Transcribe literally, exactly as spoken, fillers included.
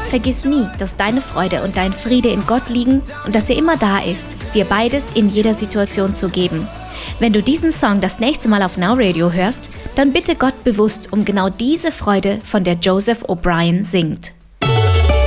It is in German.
Vergiss nie, dass deine Freude und dein Friede in Gott liegen und dass er immer da ist, dir beides in jeder Situation zu geben. Wenn du diesen Song das nächste Mal auf Now Radio hörst, dann bitte Gott bewusst um genau diese Freude, von der Joseph O'Brien singt.